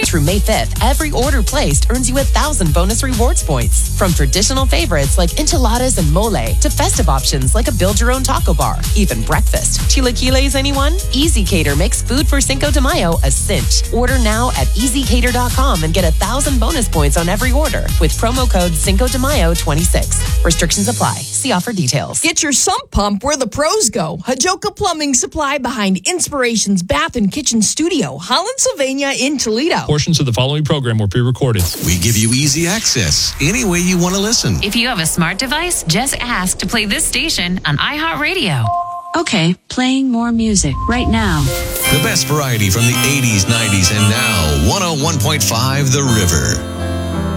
through May 5th, every order placed earns you 1,000 bonus rewards points. From traditional favorites like enchiladas and mole to festive options like a build-your-own taco bar, even breakfast. Chilaquiles, anyone? Easy Cater makes food for Cinco de Mayo a cinch. Order now at easycater.com and get 1,000 bonus points on every order with promo code Cinco de Mayo 26. Restrictions apply. See offer details. Get your sump pump where the pros go. Hajoka Plumbing Supply behind Inspirations Bath and Kitchen Studio, Holland, Sylvania in Toledo. Portions of the following program were pre-recorded. We give you easy access any way you want to listen. If you have a smart device, just ask to play this station on iHeartRadio. Okay, playing more music right now. The best variety from the 80s, 90s, and now 101.5 The River.